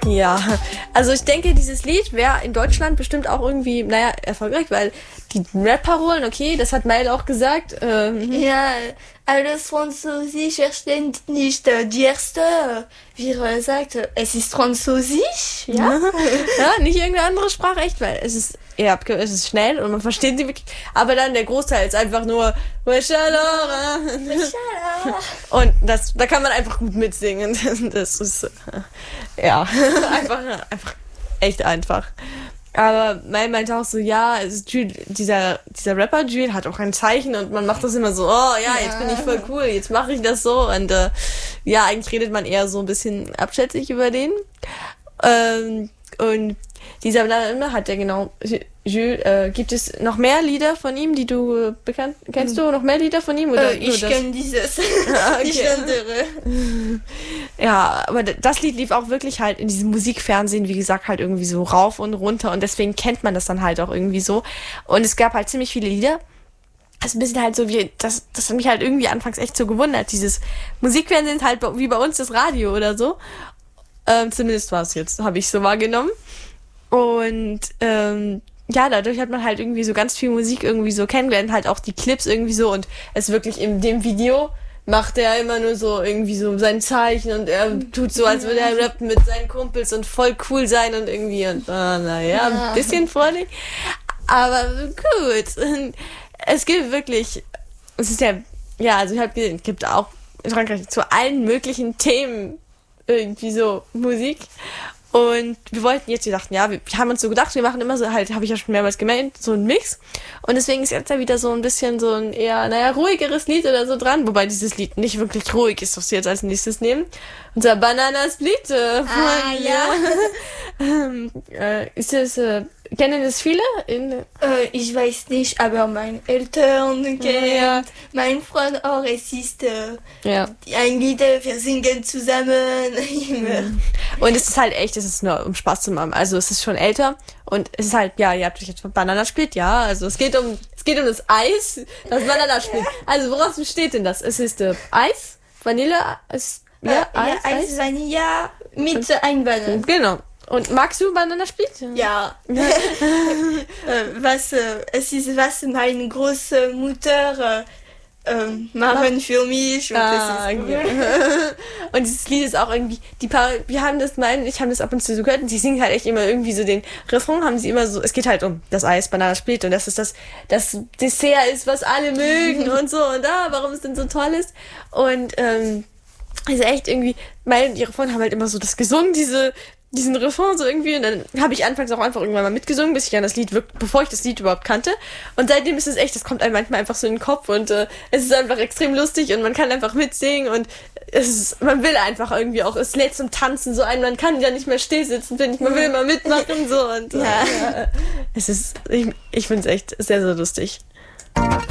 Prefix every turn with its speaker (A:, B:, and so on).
A: Ja, also ich denke, dieses Lied wäre in Deutschland bestimmt auch irgendwie, erfolgreich, weil die Rap-Parolen, okay, das hat Mail auch gesagt.
B: Ja, alles Französisch versteht nicht. Die erste, wie er sagt, es ist Französisch, ja?
A: Ja, nicht irgendeine andere Sprache, echt, weil es ist schnell und man versteht sie wirklich, aber dann der Großteil ist einfach nur Weshalora. Und da kann man einfach gut mitsingen. Das ist, ja, einfach echt einfach. Aber Mel meinte auch so, ja, dieser Rapper Jules hat auch ein Zeichen und man macht das immer so, oh ja, jetzt bin ich voll cool, jetzt mache ich das so. Und ja, eigentlich redet man eher so ein bisschen abschätzig über den. Und dieser hat ja genau, Jules, gibt es noch mehr Lieder von ihm, die du kennst du noch mehr Lieder von ihm? Oder
B: ich kenne dieses,
A: okay.
B: nicht andere.
A: Ja, aber das Lied lief auch wirklich halt in diesem Musikfernsehen, wie gesagt, halt irgendwie so rauf und runter und deswegen kennt man das dann halt auch irgendwie so. Und es gab halt ziemlich viele Lieder. Das ist ein bisschen halt so wie, das hat mich halt irgendwie anfangs echt so gewundert. Dieses Musikfernsehen ist halt wie bei uns das Radio oder so. Zumindest war es jetzt, habe ich so wahrgenommen. Und ja, dadurch hat man halt irgendwie so ganz viel Musik irgendwie so kennengelernt, halt auch die Clips irgendwie so und es wirklich in dem Video macht er immer nur so irgendwie so sein Zeichen und er tut so, als würde er rappen mit seinen Kumpels und voll cool sein und irgendwie und ein bisschen freundlich, aber gut. Es gibt wirklich, es ist ja, also ich habe gesehen, es gibt auch in Frankreich zu allen möglichen Themen irgendwie so Musik. Und wir dachten, ja, wir haben uns so gedacht, wir machen immer so halt, habe ich ja schon mehrmals gemeint, so einen Mix. Und deswegen ist jetzt da wieder so ein bisschen so ein eher, ruhigeres Lied oder so dran. Wobei dieses Lied nicht wirklich ruhig ist, was wir jetzt als nächstes nehmen. Unser Banana Split. Ist das, kennen das viele?
B: Ich weiß nicht, aber meine Eltern kennen. Ja. Mein Freund auch, es ist ein Lied, wir singen zusammen.
A: Und es ist halt echt, es ist nur um Spaß zu machen. Also es ist schon älter und es ist halt, ja, ihr habt euch jetzt von Banana Split, ja, also es geht um das Eis, das Banana Split. Also woraus besteht denn das? Es ist Eis, Vanille, Eis,
B: Vanille mit Einbannen.
A: Genau. Und magst du Banana Split?
B: Ja. Es ist, was meine große Mutter machen für mich. Und,
A: und dieses Lied ist auch irgendwie, wir haben das ich habe das ab und zu so gehört und sie singen halt echt immer irgendwie so den Refrain, haben sie immer so, es geht halt um das Eis, Banana Split und dass es das Dessert ist, was alle mögen und so und warum es denn so toll ist. Und also echt irgendwie, und ihre Freunde haben halt immer so das gesungen, diesen Refrain so irgendwie und dann habe ich anfangs auch einfach irgendwann mal mitgesungen, bis ich an das Lied bevor ich das Lied überhaupt kannte und seitdem ist es echt, das kommt einem manchmal einfach so in den Kopf und es ist einfach extrem lustig und man kann einfach mitsingen und man will einfach irgendwie auch, es lädt zum Tanzen so ein, man kann ja nicht mehr still sitzen, finde ich, man will immer mitmachen so und es ist, ich finde es echt sehr, sehr lustig.